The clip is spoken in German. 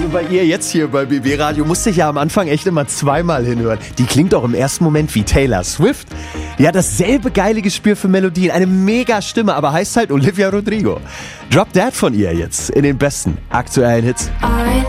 Also bei ihr jetzt hier bei BB Radio musste ich ja am Anfang echt immer zweimal hinhören. Die klingt auch im ersten Moment wie Taylor Swift. Die hat dasselbe geile Gespür für Melodien, eine mega Stimme, aber heißt halt Olivia Rodrigo. Drop That von ihr jetzt in den besten aktuellen Hits.